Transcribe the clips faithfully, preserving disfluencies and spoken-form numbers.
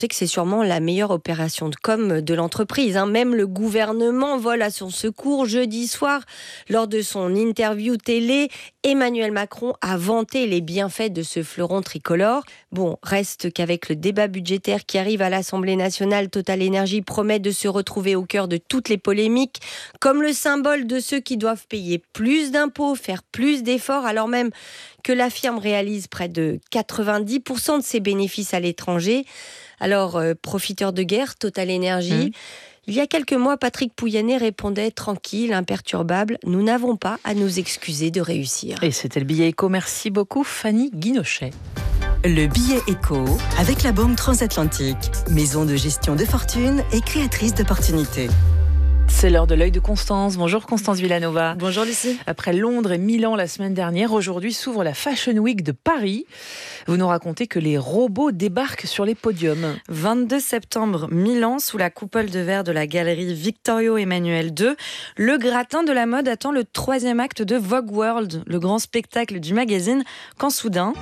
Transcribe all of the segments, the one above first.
C'est que c'est sûrement la meilleure opération de com de l'entreprise. Hein. Même le gouvernement vole à son secours. Jeudi soir, lors de son interview télé, Emmanuel Macron a vanté les bienfaits de ce fleuron tricolore. Bon, reste qu'avec le débat budgétaire qui arrive à l'Assemblée nationale, Total Energy promet de se retrouver au cœur de toutes les polémiques, comme le symbole de ceux qui doivent payer plus d'impôts, faire plus d'efforts, alors même que la firme réalise près de quatre-vingt-dix pour cent de ses bénéfices à l'étranger. Alors, euh, profiteur de guerre, Total Energy. Mmh. Il y a quelques mois, Patrick Pouyanné répondait tranquille, imperturbable. Nous n'avons pas à nous excuser de réussir. Et c'était le billet éco. Merci beaucoup, Fanny Guinochet. Le billet éco avec la Banque Transatlantique, maison de gestion de fortune et créatrice d'opportunités. C'est l'heure de l'œil de Constance. Bonjour Constance Villanova. Bonjour Lucie. Après Londres et Milan la semaine dernière, aujourd'hui s'ouvre la Fashion Week de Paris. Vous nous racontez que les robots débarquent sur les podiums. vingt-deux septembre, Milan, sous la coupole de verre de la galerie Vittorio Emanuele deux. Le gratin de la mode attend le troisième acte de Vogue World, le grand spectacle du magazine, quand soudain...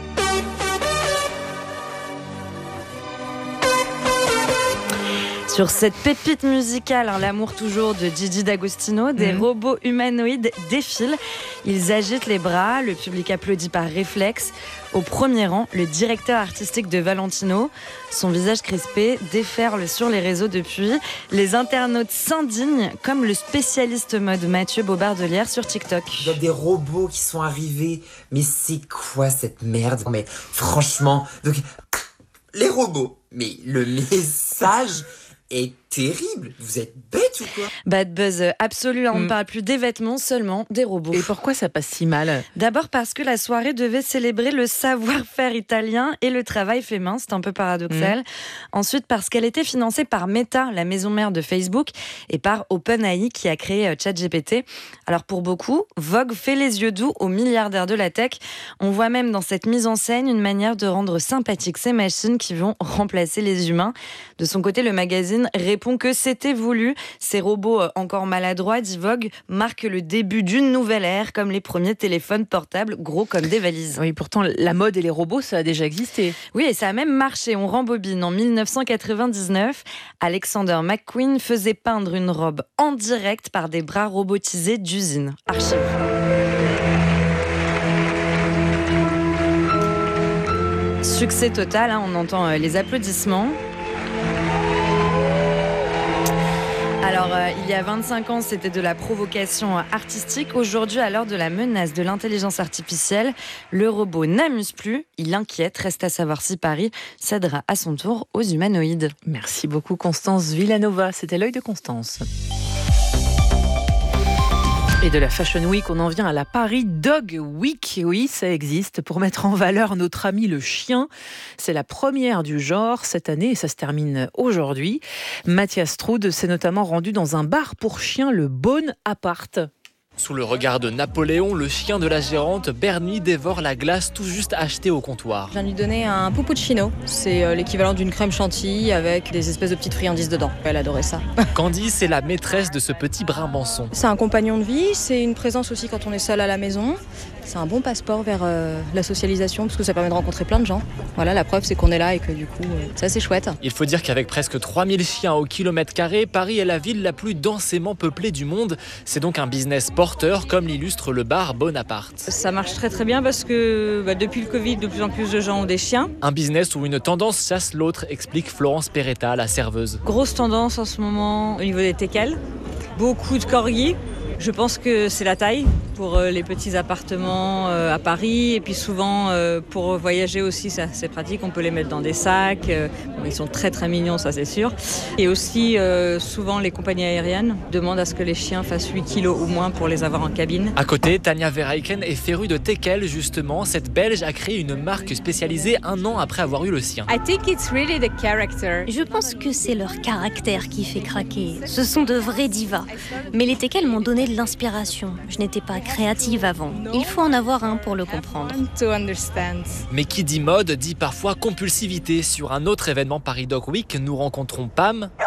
Sur cette pépite musicale, hein, l'amour toujours de Gigi D'Agostino, des mmh. robots humanoïdes défilent. Ils agitent les bras, le public applaudit par réflexe. Au premier rang, le directeur artistique de Valentino. Son visage crispé déferle sur les réseaux depuis. Les internautes s'indignent, comme le spécialiste mode Mathieu Bobardelière sur TikTok. Il y a des robots qui sont arrivés. Mais c'est quoi cette merde ? Mais franchement, donc, les robots, mais le message... est terrible. Vous êtes bête ou quoi ? Bad buzz absolu. On ne mmh. parle plus des vêtements, seulement des robots. Et pourquoi ça passe si mal ? D'abord parce que la soirée devait célébrer le savoir-faire italien et le travail fait main. C'est un peu paradoxal. Mmh. Ensuite parce qu'elle était financée par Meta, la maison mère de Facebook, et par OpenAI qui a créé ChatGPT. Alors pour beaucoup, Vogue fait les yeux doux aux milliardaires de la tech. On voit même dans cette mise en scène une manière de rendre sympathiques ces machines qui vont remplacer les humains. De son côté, le magazine répond que c'était voulu. Ces robots encore maladroits, dit Vogue, marquent le début d'une nouvelle ère, comme les premiers téléphones portables gros comme des valises. Oui, pourtant, la mode et les robots, ça a déjà existé. Oui, et ça a même marché. On rembobine. En dix-neuf cent quatre-vingt-dix-neuf, Alexander McQueen faisait peindre une robe en direct par des bras robotisés d'usine. Archive. Succès total, hein, on entend les applaudissements. Alors, euh, il y a vingt-cinq ans, c'était de la provocation artistique. Aujourd'hui, à l'heure de la menace de l'intelligence artificielle, le robot n'amuse plus, il inquiète. Reste à savoir si Paris cédera à son tour aux humanoïdes. Merci beaucoup Constance Villanova. C'était l'œil de Constance. Et de la Fashion Week, on en vient à la Paris Dog Week. Oui, ça existe, pour mettre en valeur notre ami le chien. C'est la première du genre cette année et ça se termine aujourd'hui. Mathias Trude s'est notamment rendu dans un bar pour chiens, le Bonaparte. Sous le regard de Napoléon, le chien de la gérante, Bernie, dévore la glace tout juste achetée au comptoir. Je viens lui donner un puppuccino. C'est l'équivalent d'une crème chantilly avec des espèces de petites friandises dedans. Elle adorait ça. Candice est la maîtresse de ce petit brimbanson. C'est un compagnon de vie, c'est une présence aussi quand on est seul à la maison. C'est un bon passeport vers euh, la socialisation parce que ça permet de rencontrer plein de gens. Voilà, la preuve c'est qu'on est là et que du coup, euh, c'est assez chouette. Il faut dire qu'avec presque trois mille chiens au kilomètre carré, Paris est la ville la plus densément peuplée du monde. C'est donc un business porteur, comme l'illustre le bar Bonaparte. Ça marche très très bien parce que bah, depuis le Covid, de plus en plus de gens ont des chiens. Un business où une tendance chasse l'autre, explique Florence Peretta, la serveuse. Grosse tendance en ce moment au niveau des teckels. Beaucoup de corgis. Je pense que c'est la taille pour les petits appartements à Paris et puis souvent pour voyager aussi, ça, c'est pratique, on peut les mettre dans des sacs. Bon, ils sont très très mignons, ça c'est sûr. Et aussi souvent les compagnies aériennes demandent à ce que les chiens fassent huit kilos ou moins pour les avoir en cabine. À côté, Tania Verheiken est férue de teckel justement. Cette Belge a créé une marque spécialisée un an après avoir eu le sien. I think it's really the character. Je pense que c'est leur caractère qui fait craquer. Ce sont de vrais divas. Mais les teckels m'ont donné de l'inspiration. Je n'étais pas créative avant. Il faut en avoir un pour le comprendre. Mais qui dit mode dit parfois compulsivité. Sur un autre événement Paris Dog Week, nous rencontrons Pam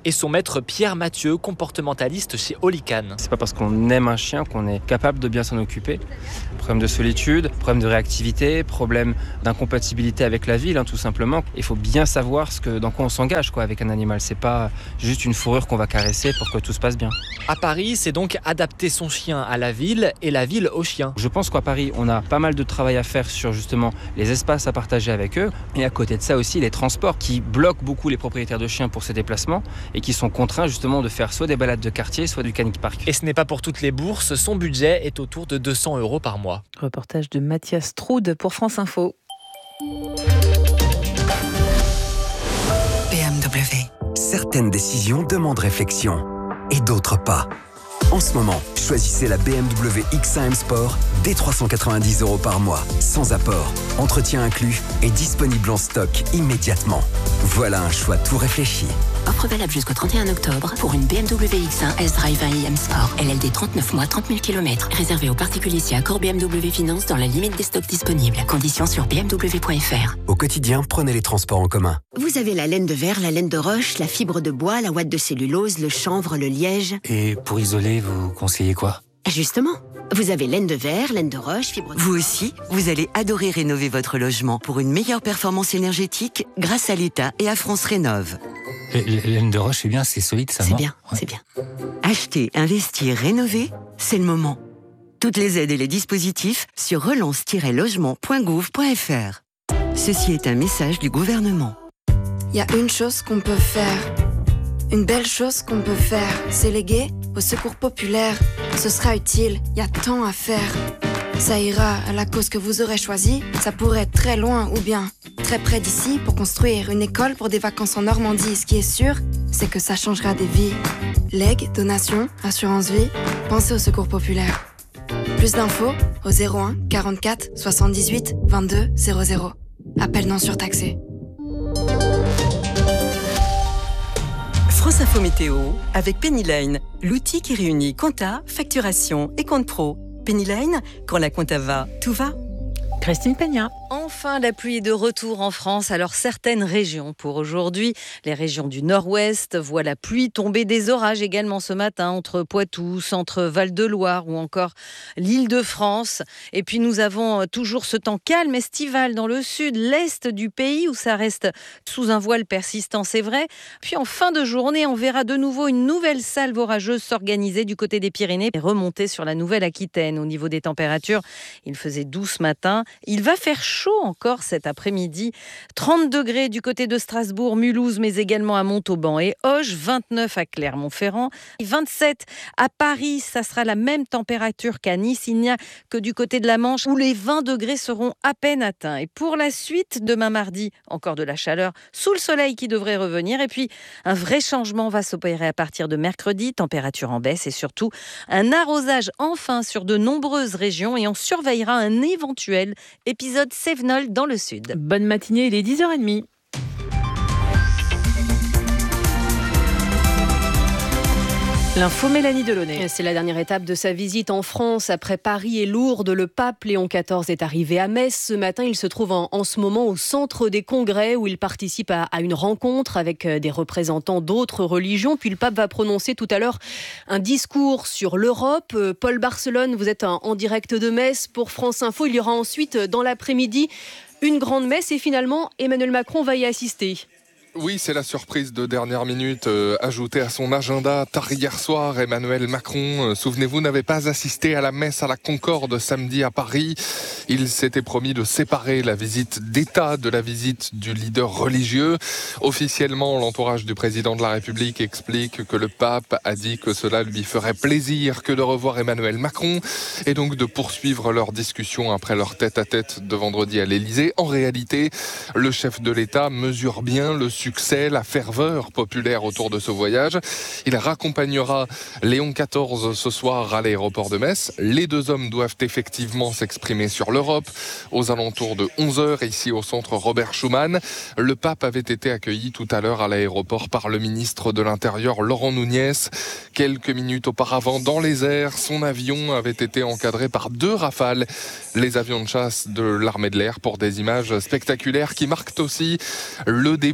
et son maître Pierre Mathieu, comportementaliste chez Olican. C'est pas parce qu'on aime un chien qu'on est capable de bien s'en occuper. Problème de solitude, problème de réactivité, problème d'incompatibilité avec la ville, hein, tout simplement. Il faut bien savoir ce que, dans quoi on s'engage quoi, avec un animal. C'est pas juste une fourrure qu'on va caresser pour que tout se passe bien. À Paris, c'est donc adapter son chien à la ville et la ville au chien. Je pense qu'à Paris, on a pas mal de travail à faire sur justement les espaces à partager avec eux. Et à côté de ça aussi, les transports qui bloquent beaucoup les propriétaires de chiens pour ces déplacements et qui sont contraints justement de faire soit des balades de quartier, soit du canic park. Et ce n'est pas pour toutes les bourses. Son budget est autour de deux cents euros par mois. Reportage de Mathias Troude pour France Info. B M W. Certaines décisions demandent réflexion et d'autres pas. En ce moment, choisissez la B M W X un M Sport dès trois cent quatre-vingt-dix euros par mois, sans apport, entretien inclus et disponible en stock immédiatement. Voilà un choix tout réfléchi. Offre valable jusqu'au trente et un octobre pour une B M W X un S-Drive un i M Sport. L L D trente-neuf mois, trente mille kilomètres. Réservé aux particuliers si accord B M W Finance dans la limite des stocks disponibles. Conditions sur b m w point f r. Au quotidien, prenez les transports en commun. Vous avez la laine de verre, la laine de roche, la fibre de bois, la ouate de cellulose, le chanvre, le liège. Et pour isoler, vous conseillez quoi ? Justement, vous avez laine de verre, laine de roche, fibre de... Vous aussi, vous allez adorer rénover votre logement pour une meilleure performance énergétique grâce à l'État et à France Rénov'. La laine de roche, c'est bien, c'est solide, ça, C'est non ? bien, Ouais. c'est bien. Acheter, investir, rénover, c'est le moment. Toutes les aides et les dispositifs sur relance tiret logement point gouv point f r. Ceci est un message du gouvernement. Il y a une chose qu'on peut faire, une belle chose qu'on peut faire, c'est léguer au secours populaire. Ce sera utile, il y a tant à faire. Ça ira à la cause que vous aurez choisie, ça pourrait être très loin ou bien très près d'ici pour construire une école pour des vacances en Normandie. Ce qui est sûr, c'est que ça changera des vies. Legs, donations, assurance vie, pensez au secours populaire. Plus d'infos au zéro un quarante-quatre soixante-dix-huit vingt-deux zéro zéro. Appel non surtaxé. France Info Météo avec Pennyline, l'outil qui réunit compta, facturation et compte pro. Pennyline, quand la compta va, tout va. Christine Peña. Enfin, la pluie est de retour en France. Alors, certaines régions pour aujourd'hui, les régions du nord-ouest, voient la pluie tomber, des orages également ce matin entre Poitou, centre Val-de-Loire ou encore l'Île-de-France. Et puis, nous avons toujours ce temps calme estival dans le sud, l'est du pays où ça reste sous un voile persistant, c'est vrai. Puis, en fin de journée, on verra de nouveau une nouvelle salve orageuse s'organiser du côté des Pyrénées et remonter sur la Nouvelle-Aquitaine. Au niveau des températures, il faisait doux ce matin. Il va faire chaud encore cet après-midi. trente degrés du côté de Strasbourg, Mulhouse, mais également à Montauban et Auch. vingt-neuf à Clermont-Ferrand. vingt-sept à Paris. Ça sera la même température qu'à Nice. Il n'y a que du côté de la Manche où les vingt degrés seront à peine atteints. Et pour la suite, demain mardi, encore de la chaleur sous le soleil qui devrait revenir. Et puis, un vrai changement va s'opérer à partir de mercredi. Température en baisse et surtout un arrosage enfin sur de nombreuses régions. Et on surveillera un éventuel épisode Cévenol dans le sud. Bonne matinée, il est dix heures trente. L'info Mélanie Delaunay. C'est la dernière étape de sa visite en France. Après Paris et Lourdes, le pape Léon quatorze est arrivé à Metz. Ce matin, il se trouve en, en ce moment au centre des congrès où il participe à, à une rencontre avec des représentants d'autres religions. Puis le pape va prononcer tout à l'heure un discours sur l'Europe. Paul Barcelone, vous êtes en, en direct de Metz pour France Info. Il y aura ensuite, dans l'après-midi, une grande messe et finalement, Emmanuel Macron va y assister. Oui, c'est la surprise de dernière minute euh, ajoutée à son agenda. Tard hier soir, Emmanuel Macron, euh, souvenez-vous, n'avait pas assisté à la messe à la Concorde samedi à Paris. Il s'était promis de séparer la visite d'État de la visite du leader religieux. Officiellement, l'entourage du président de la République explique que le pape a dit que cela lui ferait plaisir que de revoir Emmanuel Macron et donc de poursuivre leur discussion après leur tête-à-tête de vendredi à l'Élysée. En réalité, le chef de l'État mesure bien le succès, la ferveur populaire autour de ce voyage. Il raccompagnera Léon quatorze ce soir à l'aéroport de Metz. Les deux hommes doivent effectivement s'exprimer sur l'Europe. Aux alentours de onze heures, ici au centre Robert Schuman, le pape avait été accueilli tout à l'heure à l'aéroport par le ministre de l'Intérieur Laurent Nunez. Quelques minutes auparavant, dans les airs, son avion avait été encadré par deux Rafales, les avions de chasse de l'armée de l'air, pour des images spectaculaires qui marquent aussi le début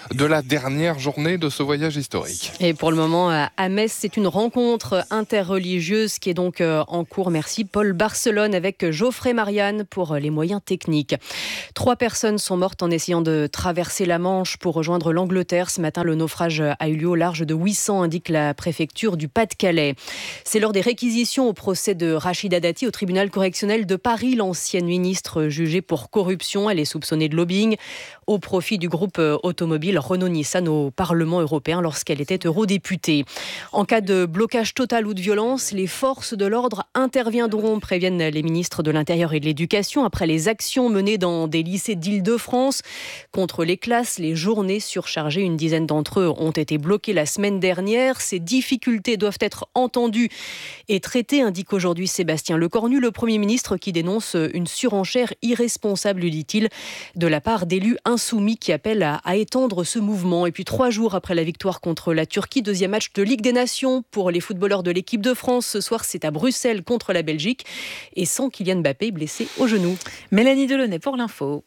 de la dernière journée de ce voyage historique. Et pour le moment, à Metz, c'est une rencontre interreligieuse qui est donc en cours. Merci Paul Barcelone avec Geoffrey Marianne pour les moyens techniques. Trois personnes sont mortes en essayant de traverser la Manche pour rejoindre l'Angleterre. Ce matin, le naufrage a eu lieu au large de huit cents, indique la préfecture du Pas-de-Calais. C'est lors des réquisitions au procès de Rachida Dati au tribunal correctionnel de Paris. L'ancienne ministre jugée pour corruption, elle est soupçonnée de lobbying au profit du groupe automobile Renault-Nissan au Parlement européen lorsqu'elle était eurodéputée. En cas de blocage total ou de violence, les forces de l'ordre interviendront, préviennent les ministres de l'Intérieur et de l'Éducation, après les actions menées dans des lycées d'Île-de-France contre les classes, les journées surchargées. Une dizaine d'entre eux ont été bloqués la semaine dernière. Ces difficultés doivent être entendues et traitées, indique aujourd'hui Sébastien Lecornu, le Premier ministre, qui dénonce une surenchère irresponsable, dit-il, de la part d'élus insoumis qui appellent à, à étendre ce mouvement. Et puis trois jours après la victoire contre la Turquie, deuxième match de Ligue des Nations pour les footballeurs de l'équipe de France. Ce soir, c'est à Bruxelles contre la Belgique et sans Kylian Mbappé blessé au genou. Mélanie Delaunay pour l'info.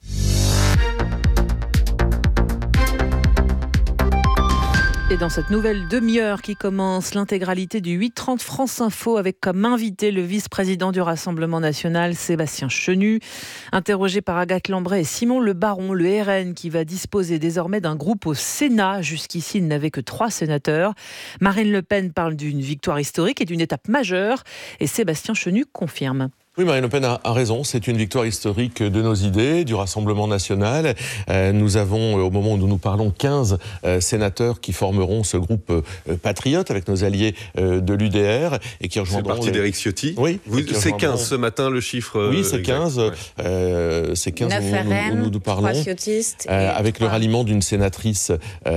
Et dans cette nouvelle demi-heure qui commence, l'intégralité du huit trente France Info avec comme invité le vice-président du Rassemblement national, Sébastien Chenu. Interrogé par Agathe Lambray et Simon Le Baron, le R N qui va disposer désormais d'un groupe au Sénat. Jusqu'ici, il n'avait que trois sénateurs. Marine Le Pen parle d'une victoire historique et d'une étape majeure. Et Sébastien Chenu confirme. Oui, Marine Le Pen a, a raison. C'est une victoire historique de nos idées, du Rassemblement national. Euh, nous avons, au moment où nous nous parlons, quinze euh, sénateurs qui formeront ce groupe euh, patriote avec nos alliés euh, de l'U D R et qui rejoindront... C'est le parti d'Éric Ciotti. Oui. Vous, c'est quinze ce matin, le chiffre... Oui, c'est quinze. Ouais. Euh, c'est quinze où, où, où nous nous parlons. Euh, avec trois. Le ralliement d'une sénatrice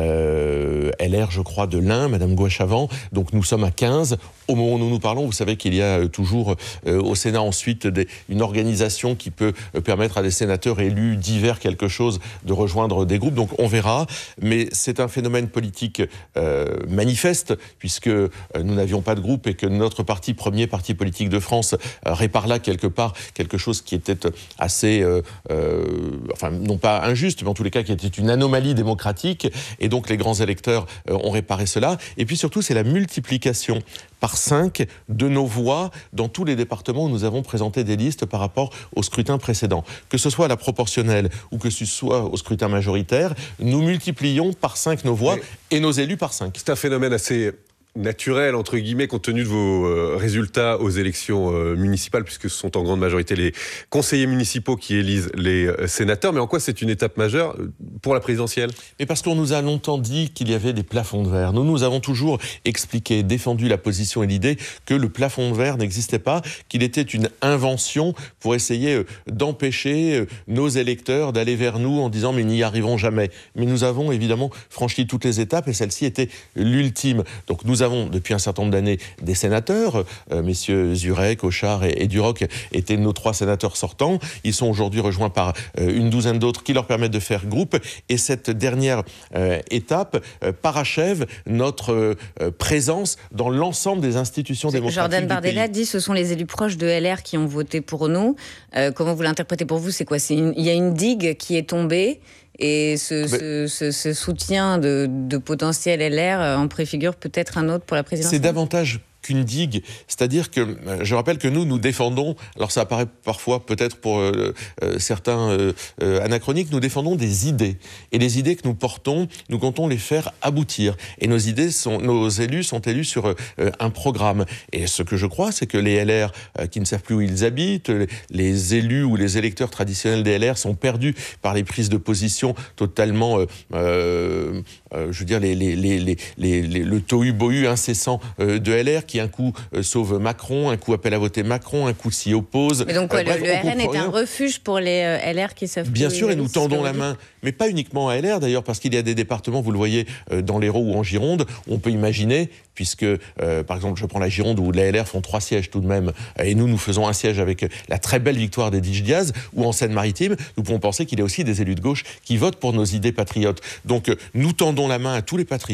euh, L R, je crois, de l'Ain, Madame Gouachavant. Donc nous sommes à quinze. Au moment où nous nous parlons, vous savez qu'il y a toujours euh, au Sénat ensuite Des, une organisation qui peut permettre à des sénateurs élus divers quelque chose de rejoindre des groupes. Donc on verra, mais c'est un phénomène politique euh, manifeste puisque euh, nous n'avions pas de groupe et que notre parti, premier parti politique de France, euh, répare là quelque part quelque chose qui était assez, euh, euh, enfin non pas injuste, mais en tous les cas qui était une anomalie démocratique. Et donc les grands électeurs euh, ont réparé cela. Et puis surtout, c'est la multiplication par cinq de nos voix dans tous les départements où nous avons présenté des listes par rapport au scrutin précédent. Que ce soit à la proportionnelle ou que ce soit au scrutin majoritaire, nous multiplions par cinq nos voix et, et nos élus par cinq. C'est un phénomène assez naturel, entre guillemets, compte tenu de vos euh, résultats aux élections euh, municipales, puisque ce sont en grande majorité les conseillers municipaux qui élisent les euh, sénateurs. Mais en quoi c'est une étape majeure pour la présidentielle ? Mais parce qu'on nous a longtemps dit qu'il y avait des plafonds de verre. Nous, nous avons toujours expliqué, défendu la position et l'idée que le plafond de verre n'existait pas, qu'il était une invention pour essayer euh, d'empêcher euh, nos électeurs d'aller vers nous en disant « mais n'y arriverons jamais ». Mais nous avons évidemment franchi toutes les étapes et celle-ci était l'ultime. Donc nous Nous avons depuis un certain nombre d'années des sénateurs, euh, messieurs Zurek, Auchard et, et Duroc étaient nos trois sénateurs sortants. Ils sont aujourd'hui rejoints par euh, une douzaine d'autres qui leur permettent de faire groupe. Et cette dernière euh, étape euh, parachève notre euh, présence dans l'ensemble des institutions démocratiques Jordan du Bardella pays. dit ce sont les élus proches de L R qui ont voté pour nous. Euh, comment vous l'interprétez pour vous ? C'est quoi ? C'est une... Il y a une digue qui est tombée. Et ce, ce, ce, ce soutien de, de potentiel L R en préfigure peut-être un autre pour la présidentielle ? C'est davantage qu'une digue, c'est-à-dire que je rappelle que nous, nous défendons, alors ça apparaît parfois peut-être pour euh, euh, certains euh, euh, anachroniques, nous défendons des idées. Et les idées que nous portons, nous comptons les faire aboutir. Et nos idées, sont, nos élus sont élus sur euh, un programme. Et ce que je crois, c'est que les L R euh, qui ne savent plus où ils habitent, les, les élus ou les électeurs traditionnels des L R sont perdus par les prises de position totalement, euh, euh, euh, je veux dire, les, les, les, les, les, les, le tohu-bohu incessant euh, de L R, qui un coup euh, sauve Macron, un coup appelle à voter Macron, un coup s'y oppose. Mais donc quoi, euh, bref, le, le R N est rien. Un refuge pour les euh, L R qui savent Bien plus sûr, et nous tendons la main, mais pas uniquement à L R d'ailleurs, parce qu'il y a des départements, vous le voyez, euh, dans l'Hérault ou en Gironde, on peut imaginer, puisque euh, par exemple je prends la Gironde où les L R font trois sièges tout de même, euh, et nous nous faisons un siège avec la très belle victoire d'Edwige Diaz, ou en Seine-Maritime, nous pouvons penser qu'il y a aussi des élus de gauche qui votent pour nos idées patriotes. Donc euh, nous tendons la main à tous les patriotes,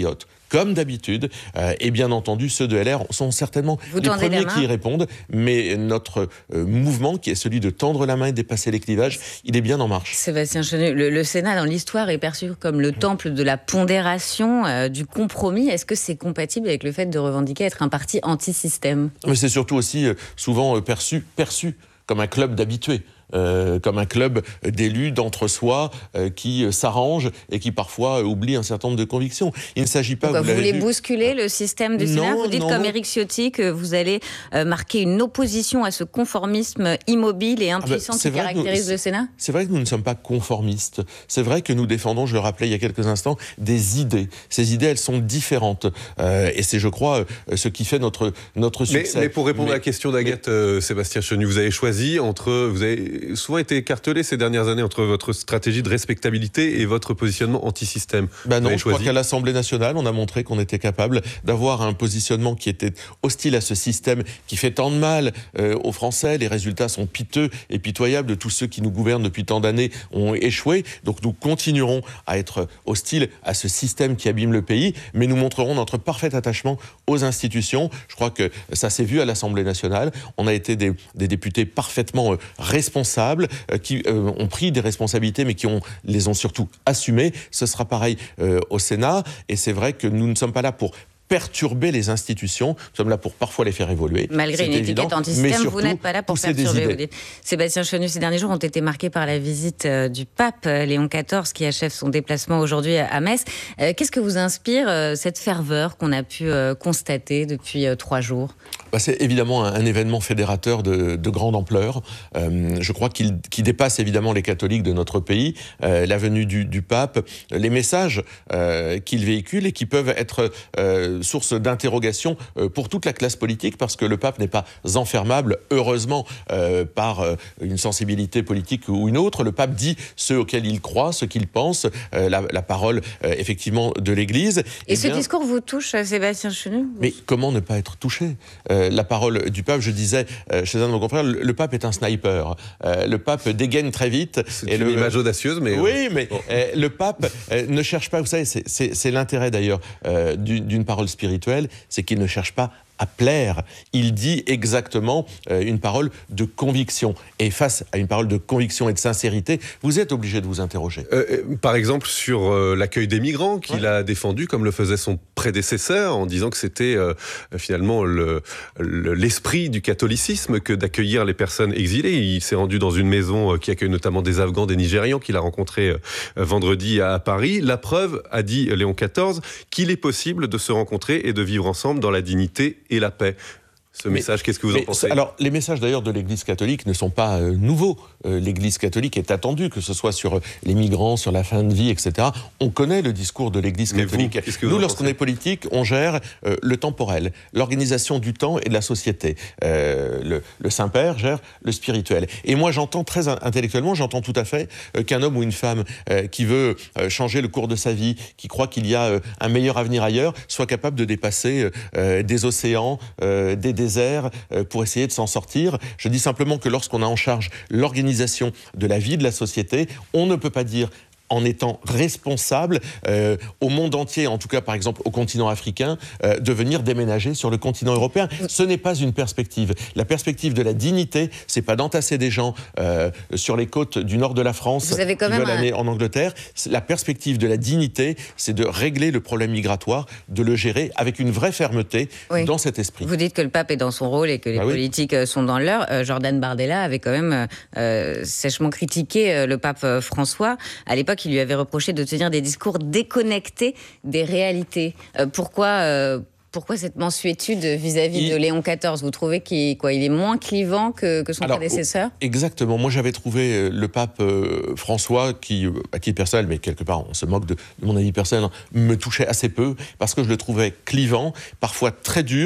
comme d'habitude. Euh, et bien entendu, ceux de L R sont certainement Vous les premiers la qui y répondent. Mais notre euh, mouvement, qui est celui de tendre la main et dépasser les clivages, il est bien en marche. Sébastien Chenu, le, le Sénat dans l'histoire est perçu comme le temple de la pondération, euh, du compromis. Est-ce que c'est compatible avec le fait de revendiquer être un parti anti-système ? Mais c'est surtout aussi euh, souvent euh, perçu, perçu comme un club d'habitués. Euh, comme un club d'élus d'entre-soi euh, qui euh, s'arrangent et qui parfois euh, oublient un certain nombre de convictions. Il ne s'agit pas... Pourquoi, vous, vous voulez vu, bousculer le système du Sénat ? Vous dites non, comme non. Éric Ciotti que vous allez euh, marquer une opposition à ce conformisme immobile et impuissant ah ben, qui caractérise nous, le Sénat ? C'est vrai que nous ne sommes pas conformistes. C'est vrai que nous défendons, je le rappelais il y a quelques instants, des idées. Ces idées, elles sont différentes. Euh, et c'est, je crois, euh, ce qui fait notre, notre succès. Mais, mais pour répondre mais, à la question d'Agathe, mais... euh, Sébastien Chenu, vous avez choisi entre... Vous avez souvent été écartelé ces dernières années entre votre stratégie de respectabilité et votre positionnement anti-système. Ben non, je crois qu'à l'Assemblée nationale, on a montré qu'on était capable d'avoir un positionnement qui était hostile à ce système qui fait tant de mal euh, aux Français. Les résultats sont piteux et pitoyables de tous ceux qui nous gouvernent depuis tant d'années ont échoué. Donc nous continuerons à être hostiles à ce système qui abîme le pays, mais nous montrerons notre parfait attachement aux institutions. Je crois que ça s'est vu à l'Assemblée nationale. On a été des, des députés parfaitement euh, responsables, euh, qui euh, ont pris des responsabilités, mais qui ont, les ont surtout assumées. Ce sera pareil euh, au Sénat. Et c'est vrai que nous ne sommes pas là pour perturber les institutions. Nous sommes là pour parfois les faire évoluer. Malgré c'est une évident, étiquette anti-système, vous n'êtes pas là pour perturber. Vous dites. Sébastien Chenu, ces derniers jours ont été marqués par la visite euh, du pape Léon quatorze qui achève son déplacement aujourd'hui à, à Metz. Euh, qu'est-ce que vous inspire euh, cette ferveur qu'on a pu euh, constater depuis euh, trois jours ? Bah, c'est évidemment un, un événement fédérateur de, de grande ampleur. Euh, je crois qu'il, qu'il dépasse évidemment les catholiques de notre pays. Euh, la venue du, du pape, les messages euh, qu'il véhicule et qui peuvent être euh, source d'interrogation euh, pour toute la classe politique, parce que le pape n'est pas enfermable, heureusement, euh, par euh, une sensibilité politique ou une autre. Le pape dit ce auquel il croit, ce qu'il pense, euh, la, la parole, euh, effectivement, de l'Église. Et, et ce bien, discours vous touche, Sébastien Chenu ? Mais comment ne pas être touché ? euh, La parole du pape, je disais euh, chez un de nos confrères, le, le pape est un sniper. Euh, le pape dégaine très vite. C'est et une le, image audacieuse, mais... Oui, mais bon. euh, le pape euh, ne cherche pas, vous savez, c'est, c'est, c'est l'intérêt d'ailleurs euh, d'une, d'une parole spirituelle, c'est qu'il ne cherche pas à plaire. Il dit exactement euh, une parole de conviction. Et face à une parole de conviction et de sincérité, vous êtes obligé de vous interroger. Euh, par exemple, sur euh, l'accueil des migrants, qu'il ouais. a défendu, comme le faisait son prédécesseur, en disant que c'était euh, finalement le, le, l'esprit du catholicisme que d'accueillir les personnes exilées. Il s'est rendu dans une maison euh, qui accueille notamment des Afghans, des Nigérians, qu'il a rencontrés euh, vendredi à, à Paris. La preuve, a dit Léon quatorze, qu'il est possible de se rencontrer et de vivre ensemble dans la dignité et la paix. Ce message, mais, qu'est-ce que vous en pensez ? Alors, les messages d'ailleurs de l'Église catholique ne sont pas euh, nouveaux. Euh, L'Église catholique est attendue, que ce soit sur les migrants, sur la fin de vie, et cetera. On connaît le discours de l'Église mais catholique. Vous, Nous, lorsqu'on est politique, on gère euh, le temporel, l'organisation du temps et de la société. Euh, le, le Saint-Père gère le spirituel. Et moi, j'entends très intellectuellement, j'entends tout à fait euh, qu'un homme ou une femme euh, qui veut euh, changer le cours de sa vie, qui croit qu'il y a euh, un meilleur avenir ailleurs, soit capable de dépasser euh, des océans, euh, des déserts, pour essayer de s'en sortir. Je dis simplement que lorsqu'on a en charge l'organisation de la vie de la société, on ne peut pas dire en étant responsable euh, au monde entier, en tout cas par exemple au continent africain, euh, de venir déménager sur le continent européen. Ce n'est pas une perspective. La perspective de la dignité, c'est pas d'entasser des gens euh, sur les côtes du nord de la France Vous avez quand qui même veulent un... aller en Angleterre. La perspective de la dignité, c'est de régler le problème migratoire, de le gérer avec une vraie fermeté oui. dans cet esprit. Vous dites que le pape est dans son rôle et que les bah politiques oui. sont dans le leur. Euh, Jordan Bardella avait quand même euh, sèchement critiqué euh, le pape euh, François. À l'époque, qui lui avait reproché de tenir des discours déconnectés des réalités. Euh, pourquoi, euh, pourquoi cette mansuétude vis-à-vis il... de Léon quatorze ? Vous trouvez qu'il quoi, il est moins clivant que, que son Alors, prédécesseur ? Exactement. Moi, j'avais trouvé le pape euh, François, qui, à titre personnel, mais quelque part, on se moque de, de mon avis personnel, me touchait assez peu, parce que je le trouvais clivant, parfois très dur,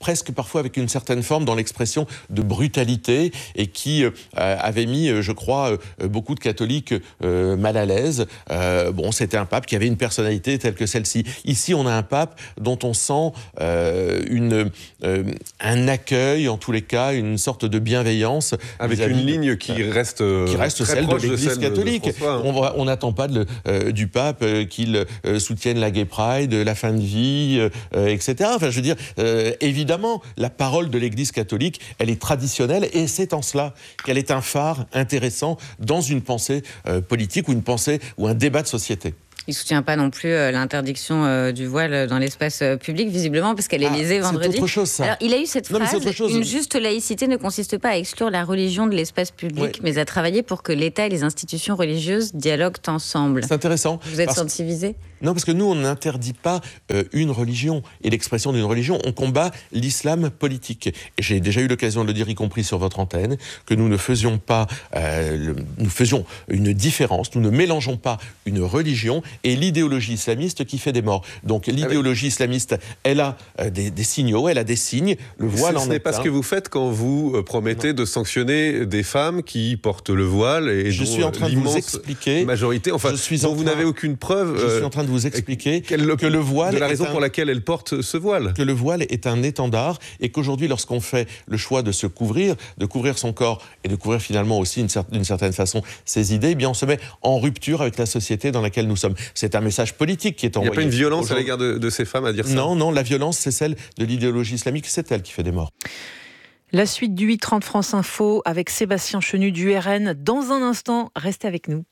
presque parfois avec une certaine forme dans l'expression de brutalité et qui euh, avait mis, je crois, euh, beaucoup de catholiques euh, mal à l'aise. Euh, bon, c'était un pape qui avait une personnalité telle que celle-ci. Ici, on a un pape dont on sent euh, une, euh, un accueil, en tous les cas, une sorte de bienveillance. Avec une ligne qui reste, euh, qui reste celle de l'Église de celle catholique. De François, hein. On n'attend pas de, euh, du pape euh, qu'il euh, soutienne la Gay Pride, la fin de vie, euh, et cetera. Enfin, je veux dire, euh, évidemment, la parole de l'Église catholique, elle est traditionnelle et c'est en cela qu'elle est un phare intéressant dans une pensée euh, politique ou une pensée ou un débat de société. Il ne soutient pas non plus euh, l'interdiction euh, du voile dans l'espace euh, public, visiblement, parce qu'elle est l'Élysée ah, vendredi. C'est autre chose, ça. Alors, il a eu cette non, phrase, une juste laïcité ne consiste pas à exclure la religion de l'espace public, ouais. mais à travailler pour que l'État et les institutions religieuses dialoguent ensemble. C'est intéressant. Vous êtes sensibilisé ? Non, parce que nous, on n'interdit pas euh, une religion et l'expression d'une religion. On combat l'islam politique. Et j'ai déjà eu l'occasion de le dire, y compris sur votre antenne, que nous ne faisions pas, euh, le, nous faisions une différence. Nous ne mélangeons pas une religion et l'idéologie islamiste qui fait des morts. Donc l'idéologie islamiste, elle a euh, des, des signaux, elle a des signes. Le voile en est un. Ce n'est pas ce que vous faites quand vous promettez non. de sanctionner des femmes qui portent le voile et je dont suis en train de vous expliquer, majorité, enfin, je suis dont en vous train, n'avez aucune preuve. Je suis en train de vous expliquer Quelle, que le voile de la raison un, pour laquelle elle porte ce voile. Que le voile est un étendard et qu'aujourd'hui, lorsqu'on fait le choix de se couvrir, de couvrir son corps et de couvrir finalement aussi une cer- d'une certaine façon ses idées, eh bien on se met en rupture avec la société dans laquelle nous sommes. C'est un message politique qui est envoyé. Il n'y a pas une violence à l'égard de, de ces femmes à dire ça ? Non, non, la violence, c'est celle de l'idéologie islamique, c'est elle qui fait des morts. La suite du huit trente France Info avec Sébastien Chenu du R N. Dans un instant, restez avec nous.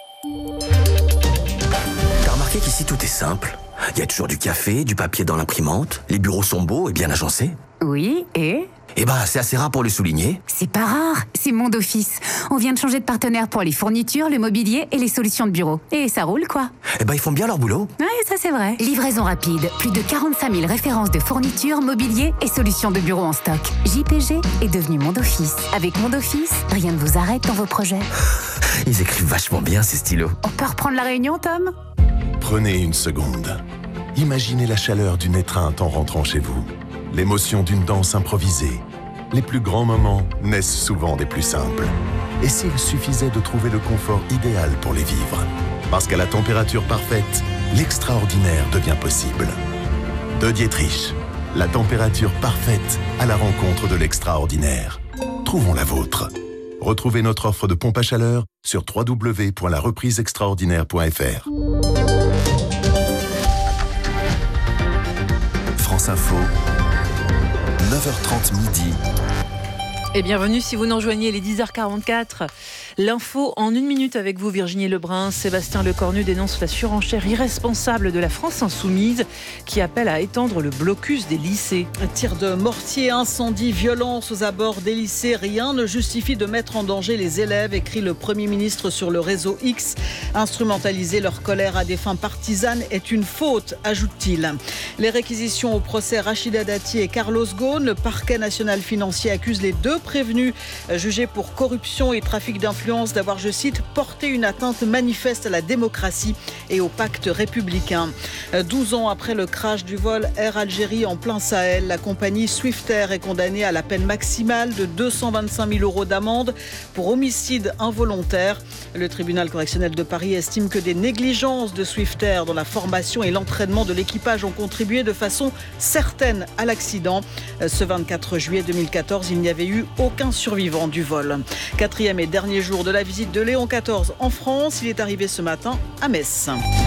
T'as remarqué qu'ici tout est simple ? Il y a toujours du café, du papier dans l'imprimante, les bureaux sont beaux et bien agencés. Oui, et ? Eh ben, c'est assez rare pour le souligner. C'est pas rare, c'est Monde Office. On vient de changer de partenaire pour les fournitures, le mobilier et les solutions de bureau. Et ça roule, quoi. Eh ben, ils font bien leur boulot. Ouais, ça c'est vrai. Livraison rapide, plus de quarante-cinq mille références de fournitures, mobilier et solutions de bureau en stock. J P G est devenu Monde Office. Avec Monde Office, rien ne vous arrête dans vos projets. Ils écrivent vachement bien, ces stylos. On peut reprendre la réunion, Tom ? Prenez une seconde. Imaginez la chaleur d'une étreinte en rentrant chez vous. L'émotion d'une danse improvisée. Les plus grands moments naissent souvent des plus simples. Et s'il suffisait de trouver le confort idéal pour les vivre ? Parce qu'à la température parfaite, l'extraordinaire devient possible. De Dietrich, la température parfaite à la rencontre de l'extraordinaire. Trouvons la vôtre. Retrouvez notre offre de pompe à chaleur sur w w w point la reprise extraordinaire point f r. France Info, neuf heures trente midi. Et bienvenue si vous nous rejoignez, les dix heures quarante-quatre. L'info en une minute avec vous, Virginie Lebrun. Sébastien Lecornu dénonce la surenchère irresponsable de la France insoumise qui appelle à étendre le blocus des lycées. Tirs de mortier, incendie, violence aux abords des lycées. Rien ne justifie de mettre en danger les élèves, écrit le Premier ministre sur le réseau X. Instrumentaliser leur colère à des fins partisanes est une faute, ajoute-t-il. Les réquisitions au procès Rachida Dati et Carlos Ghosn. Le parquet national financier accuse les deux prévenus jugés pour corruption et trafic d'influence d'avoir, je cite, porté une atteinte manifeste à la démocratie et au pacte républicain. douze ans après le crash du vol Air Algérie en plein Sahel, la compagnie Swiftair est condamnée à la peine maximale de deux cent vingt-cinq mille euros d'amende pour homicide involontaire. Le tribunal correctionnel de Paris estime que des négligences de Swiftair dans la formation et l'entraînement de l'équipage ont contribué de façon certaine à l'accident. Ce vingt-quatre juillet deux mille quatorze, il n'y avait eu aucun survivant du vol. Quatrième et dernier jour de la visite de Léon quatorze en France, il est arrivé ce matin à Metz.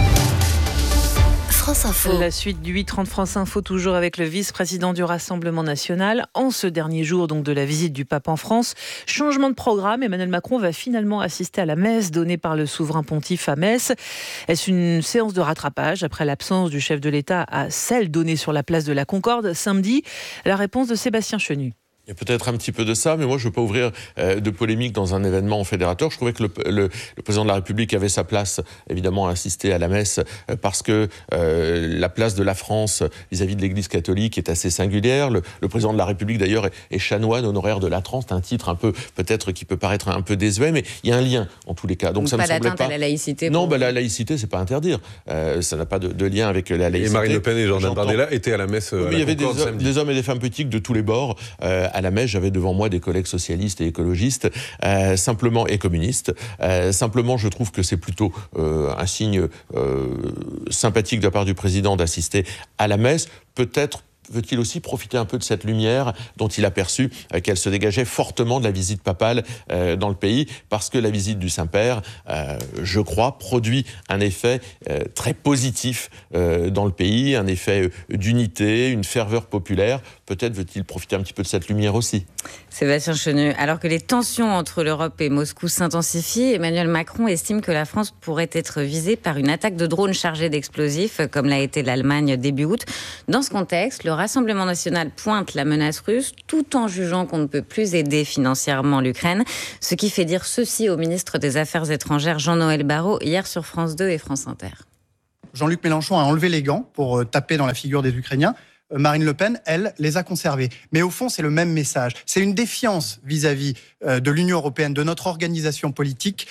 France Info. La suite du huit trente France Info, toujours avec le vice-président du Rassemblement national. En ce dernier jour donc de la visite du pape en France, changement de programme, Emmanuel Macron va finalement assister à la messe donnée par le souverain pontife à Metz. Est-ce une séance de rattrapage après l'absence du chef de l'État à celle donnée sur la place de la Concorde samedi ? La réponse de Sébastien Chenu. Il y a peut-être un petit peu de ça, mais moi je ne veux pas ouvrir euh, de polémique dans un événement fédérateur. Je trouvais que le, le, le président de la République avait sa place, évidemment, à assister à la messe, euh, parce que euh, la place de la France vis-à-vis de l'Église catholique est assez singulière. Le, le président de la République, d'ailleurs, est, est chanoine honoraire de Latran. C'est un titre un peu, peut-être, qui peut paraître un peu désuet, mais il y a un lien, en tous les cas. Donc, Donc ça pas me semblait d'atteinte à la laïcité. Non, pour... bah, la laïcité, c'est pas interdire. Euh, ça n'a pas de, de lien avec la laïcité. Et Marine Le Pen et Jordan Bardella étaient à la messe. Euh, oui, à il y avait des, ho- des hommes et des femmes politiques de tous les bords euh, à la messe. J'avais devant moi des collègues socialistes et écologistes, euh, simplement et communistes. Euh, simplement, je trouve que c'est plutôt euh, un signe euh, sympathique de la part du président d'assister à la messe. Peut-être veut-il aussi profiter un peu de cette lumière dont il a perçu euh, qu'elle se dégageait fortement de la visite papale euh, dans le pays, parce que la visite du Saint-Père, euh, je crois, produit un effet euh, très positif euh, dans le pays, un effet euh, d'unité, une ferveur populaire. Peut-être veut-il profiter un petit peu de cette lumière aussi. Sébastien Chenu, alors que les tensions entre l'Europe et Moscou s'intensifient, Emmanuel Macron estime que la France pourrait être visée par une attaque de drones chargés d'explosifs, comme l'a été l'Allemagne début août. Dans ce contexte, le Rassemblement national pointe la menace russe, tout en jugeant qu'on ne peut plus aider financièrement l'Ukraine, ce qui fait dire ceci au ministre des Affaires étrangères Jean-Noël Barrot hier sur France deux et France Inter. Jean-Luc Mélenchon a enlevé les gants pour taper dans la figure des Ukrainiens. Marine Le Pen, elle, les a conservés. Mais au fond, c'est le même message. C'est une défiance vis-à-vis de l'Union européenne, de notre organisation politique,